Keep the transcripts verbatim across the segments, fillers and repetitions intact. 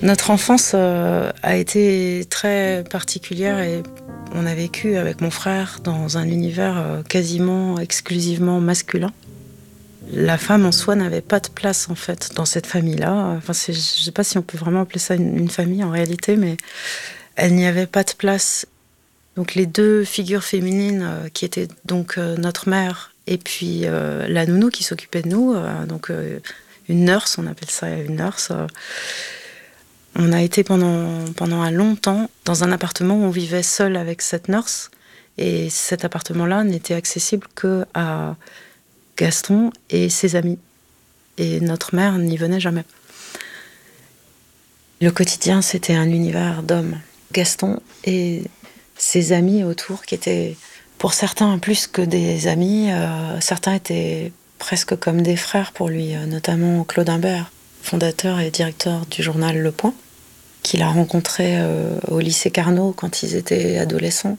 Notre enfance euh, a été très particulière et on a vécu avec mon frère dans un univers euh, quasiment exclusivement masculin. La femme en soi n'avait pas de place en fait dans cette famille-là. Enfin, c'est, je ne sais pas si on peut vraiment appeler ça une, une famille en réalité, mais elle n'y avait pas de place. Donc les deux figures féminines euh, qui étaient donc euh, notre mère et puis euh, la nounou qui s'occupait de nous, euh, donc euh, une nurse, on appelle ça une nurse. Euh, on a été pendant, pendant un long temps dans un appartement où on vivait seul avec cette nurse. Et cet appartement-là n'était accessible que à Gaston et ses amis. Et notre mère n'y venait jamais. Le quotidien, c'était un univers d'hommes. Gaston et ses amis autour, qui étaient pour certains plus que des amis. Euh, certains étaient presque comme des frères pour lui, euh, notamment Claude Imbert, fondateur et directeur du journal Le Point, qu'il a rencontré euh, au lycée Carnot quand ils étaient adolescents.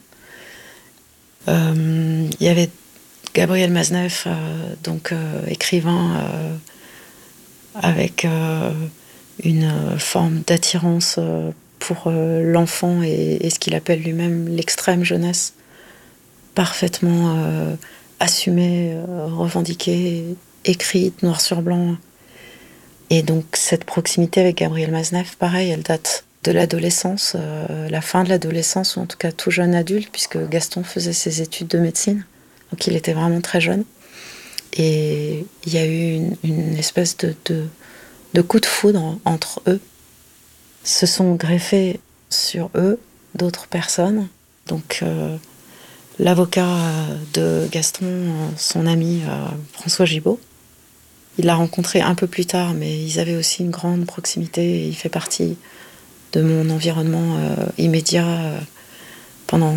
Euh, Il y avait Gabriel Maznev, euh, donc euh, écrivain euh, avec euh, une forme d'attirance euh, pour euh, l'enfant et, et ce qu'il appelle lui-même l'extrême jeunesse, parfaitement euh, assumée, euh, revendiquée, écrite noir sur blanc. Et donc cette proximité avec Gabriel Maznev, pareil, elle date de l'adolescence, euh, la fin de l'adolescence, ou en tout cas tout jeune adulte, puisque Gaston faisait ses études de médecine. Donc il était vraiment très jeune. Et il y a eu une, une espèce de, de, de coup de foudre entre eux. Se sont greffés sur eux d'autres personnes. Donc euh, l'avocat de Gaston, son ami euh, François Gibault, il l'a rencontré un peu plus tard, mais ils avaient aussi une grande proximité. Et il fait partie de mon environnement euh, immédiat. Euh,